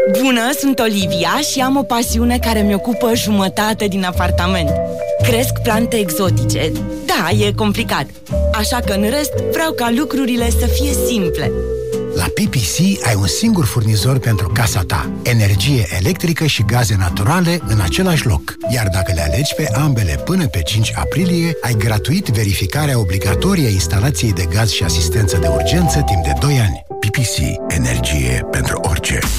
Bună, sunt Olivia și am o pasiune care mi-ocupă jumătate din apartament. Cresc plante exotice. Da, e complicat. Așa că în rest vreau ca lucrurile să fie simple. La PPC ai un singur furnizor pentru casa ta. Energie electrică și gaze naturale în același loc. Iar dacă le alegi pe ambele până pe 5 aprilie, ai gratuit verificarea obligatorie a instalației de gaz și asistență de urgență timp de 2 ani. PPC. Energie pentru orice.